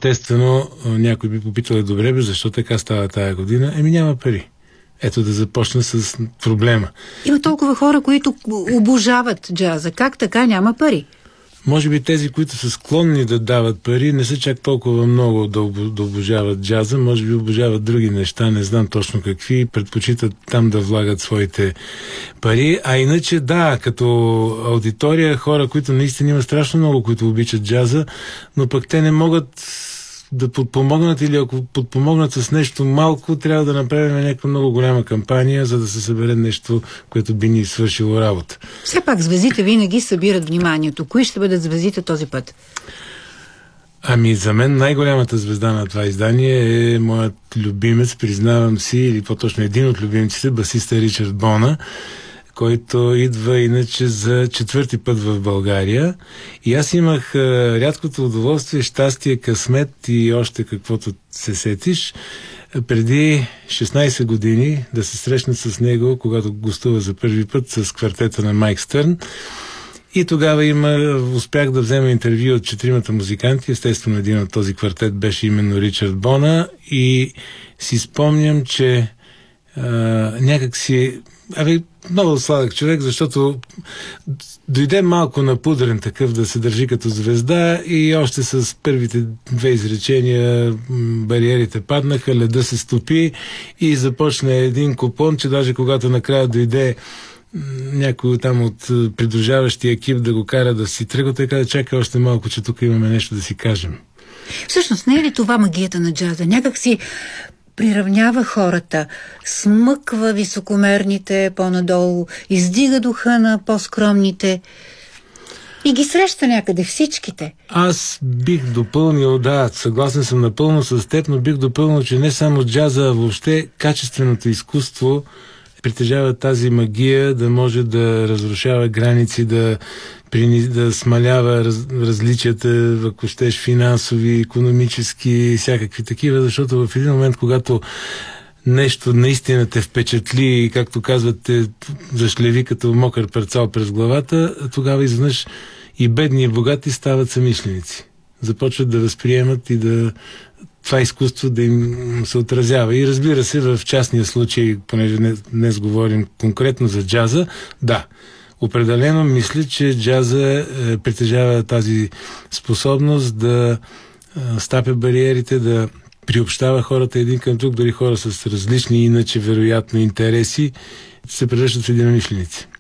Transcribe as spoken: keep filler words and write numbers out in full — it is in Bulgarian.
естествено, някой би попитал, добре бе, защо така става тая година? Еми няма пари. Ето да започна с проблема. Има толкова хора, които обожават джаза. Как така няма пари? Може би тези, които са склонни да дават пари, не са чак толкова много да, да обожават джаза, може би обожават други неща, не знам точно какви, предпочитат там да влагат своите пари. А иначе да, като аудитория, хора, които наистина има страшно много, които обичат джаза, но пък те не могат да подпомогнат, или ако подпомогнат с нещо малко, трябва да направим някаква много голяма кампания, за да се събере нещо, което би ни свършило работа. Все пак звездите винаги събират вниманието. Кои ще бъдат звездите този път? Ами за мен най-голямата звезда на това издание е моят любимец, признавам си, или по-точно един от любимците, басиста Ричард Бона, който идва иначе за четвърти път в България. И аз имах а, рядкото удоволствие, щастие, късмет и още каквото се сетиш, преди шестнайсет години да се срещна с него, когато гостува за първи път с квартета на Майк Стърн. И тогава има, успях да взема интервю от четиримата музиканти. Естествено, един от този квартет беше именно Ричард Бона. И си спомням, че а, някак си... Абе, много сладък човек, защото дойде малко напудрен такъв да се държи като звезда и още с първите две изречения бариерите паднаха, леда се стопи и започна един купон, че даже когато накрая дойде някой там от придружаващия екип да го кара да си тръгва, той каза, чакай още малко, че тук имаме нещо да си кажем. Всъщност, не е ли това магията на джаза? Някак си приравнява хората, смъква високомерните по-надолу, издига духа на по-скромните и ги среща някъде всичките. Аз бих допълнил, да, съгласен съм напълно с теб, но бих допълнил, че не само джаза, а въобще качественото изкуство притежава тази магия да може да разрушава граници, да, да смалява раз, различията, ако щеш, финансови, икономически, всякакви такива, защото в един момент, когато нещо наистина те впечатли и, както казвате, зашлеви като мокър парцал през главата, тогава изведнъж и бедни и богати стават самишленици. Започват да възприемат и да това изкуство да им се отразява. И разбира се, в частния случай, понеже днес говорим конкретно за джаза, да, определено мисля, че джаза е, притежава тази способност да е, стапя бариерите, да приобщава хората един към друг, дори хора с различни, иначе вероятно интереси, се превръщат в единомишленици.